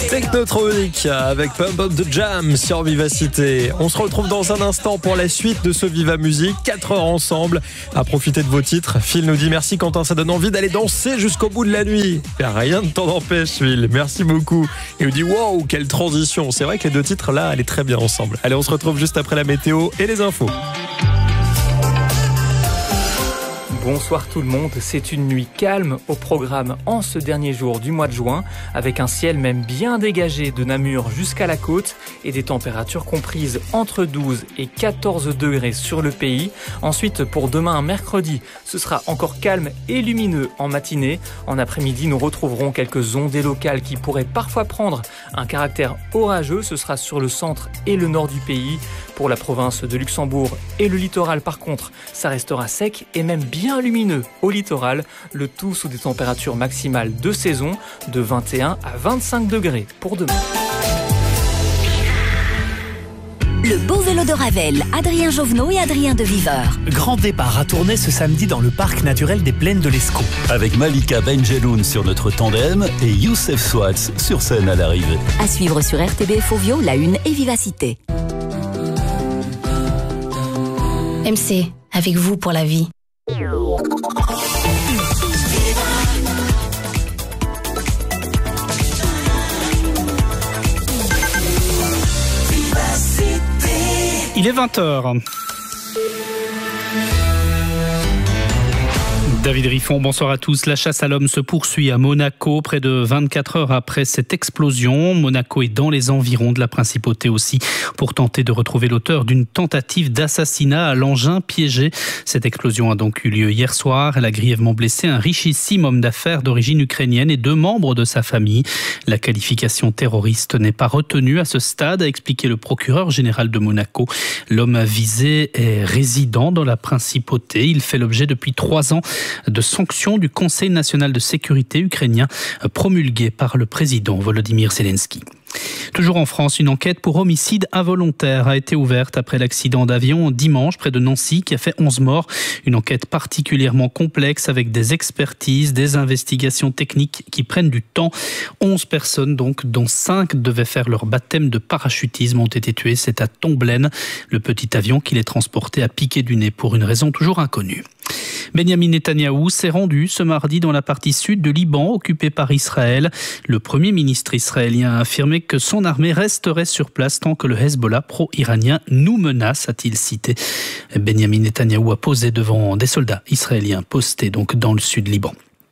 Technotronic avec Pump Up the Jam sur Vivacité. On se retrouve dans un instant pour la suite de ce Viva Musique. 4 heures ensemble à profiter de vos titres. Phil nous dit merci Quentin, ça donne envie d'aller danser jusqu'au bout de la nuit. Rien ne t'en empêche Phil, merci beaucoup. Et il nous dit wow, quelle transition. C'est vrai que les deux titres là, elle est très bien ensemble. Allez, on se retrouve juste après la météo et les infos. Bonsoir tout le monde, c'est une nuit calme au programme en ce dernier jour du mois de juin, avec un ciel même bien dégagé de Namur jusqu'à la côte et des températures comprises entre 12 et 14 degrés sur le pays. Ensuite, pour demain mercredi, ce sera encore calme et lumineux en matinée. En après-midi, nous retrouverons quelques ondées locales qui pourraient parfois prendre un caractère orageux. Ce sera sur le centre et le nord du pays. Pour la province de Luxembourg et le littoral, par contre, ça restera sec et même bien lumineux au littoral, le tout sous des températures maximales de saison de 21 à 25 degrés pour demain. Le beau vélo de Ravel, Adrien Jovenot et Adrien de Viveur. Grand départ à Tournai ce samedi dans le parc naturel des Plaines de l'Escaut. Avec Malika Benjeloun sur notre tandem et Youssef Swatz sur scène à l'arrivée. À suivre sur RTBF Ovio, La Une et Vivacité. MC, avec vous pour la vie. Il est 20h. David Riffon, bonsoir à tous. La chasse à l'homme se poursuit à Monaco, près de 24 heures après cette explosion. Monaco est dans les environs de la principauté aussi pour tenter de retrouver l'auteur d'une tentative d'assassinat à l'engin piégé. Cette explosion a donc eu lieu hier soir. Elle a grièvement blessé un richissime homme d'affaires d'origine ukrainienne et 2 membres de sa famille. La qualification terroriste n'est pas retenue à ce stade, a expliqué le procureur général de Monaco. L'homme visé est résident dans la principauté. Il fait l'objet depuis 3 ans de sanctions du Conseil national de sécurité ukrainien promulguées par le président Volodymyr Zelensky. Toujours en France, une enquête pour homicide involontaire a été ouverte après l'accident d'avion dimanche près de Nancy qui a fait 11 morts. Une enquête particulièrement complexe avec des expertises, des investigations techniques qui prennent du temps. 11 personnes donc, dont 5 devaient faire leur baptême de parachutisme, ont été tuées. C'est à Tomblaine. Le petit avion qui les transportait a piqué du nez pour une raison toujours inconnue. Benjamin Netanyahou s'est rendu ce mardi dans la partie sud du Liban, occupée par Israël. Le premier ministre israélien a affirmé que son armée resterait sur place tant que le Hezbollah pro-iranien nous menace, a-t-il cité. Benjamin Netanyahou a posé devant des soldats israéliens postés donc dans le sud Liban.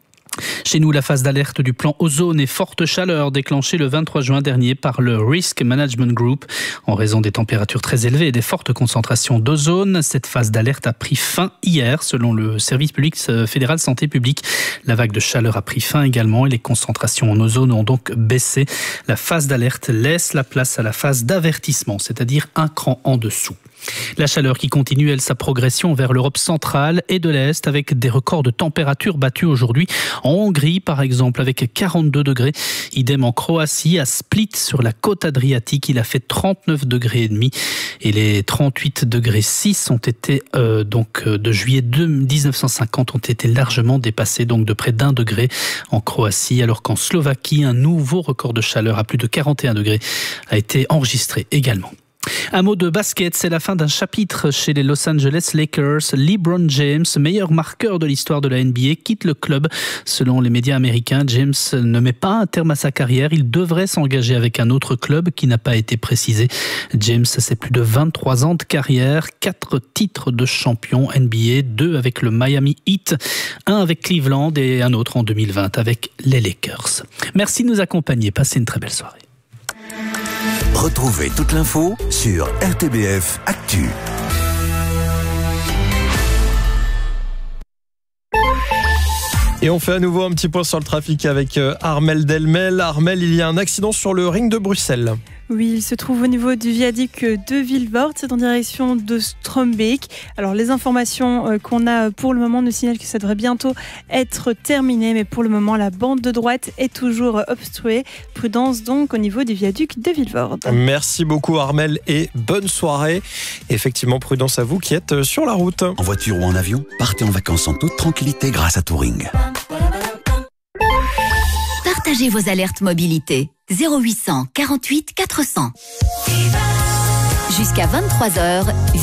Chez nous, la phase d'alerte du plan ozone et forte chaleur déclenchée le 23 juin dernier par le Risk Management Group. En raison des températures très élevées et des fortes concentrations d'ozone, cette phase d'alerte a pris fin hier, selon le service public fédéral santé publique. La vague de chaleur a pris fin également et les concentrations en ozone ont donc baissé. La phase d'alerte laisse la place à la phase d'avertissement, c'est-à-dire un cran en dessous. La chaleur qui continue, elle, sa progression vers l'Europe centrale et de l'Est avec des records de température battus aujourd'hui en Hongrie, par exemple, avec 42 degrés. Idem en Croatie, à Split, sur la côte adriatique, il a fait 39 degrés et demi. Et les 38 degrés 6 ont été, de juillet 1950, ont été largement dépassés, donc de près d'1 degré en Croatie, alors qu'en Slovaquie, un nouveau record de chaleur à plus de 41 degrés a été enregistré également. Un mot de basket, c'est la fin d'un chapitre chez les Los Angeles Lakers. LeBron James, meilleur marqueur de l'histoire de la NBA, quitte le club. Selon les médias américains, James ne met pas un terme à sa carrière. Il devrait s'engager avec un autre club qui n'a pas été précisé. James, c'est plus de 23 ans de carrière, 4 titres de champion NBA, 2 avec le Miami Heat, 1 avec Cleveland et un autre en 2020 avec les Lakers. Merci de nous accompagner. Passez une très belle soirée. Retrouvez toute l'info sur RTBF Actu. Et on fait à nouveau un petit point sur le trafic avec Armel Delmel. Armel, il y a un accident sur le ring de Bruxelles. Oui, il se trouve au niveau du viaduc de Vilvoorde, c'est en direction de Strombeek. Alors les informations qu'on a pour le moment nous signalent que ça devrait bientôt être terminé, mais pour le moment la bande de droite est toujours obstruée. Prudence donc au niveau du viaduc de Vilvoorde. Merci beaucoup Armel et bonne soirée. Effectivement, prudence à vous qui êtes sur la route. En voiture ou en avion, partez en vacances en toute tranquillité grâce à Touring. partagez vos alertes mobilité. 0800 48 400. Jusqu'à 23h,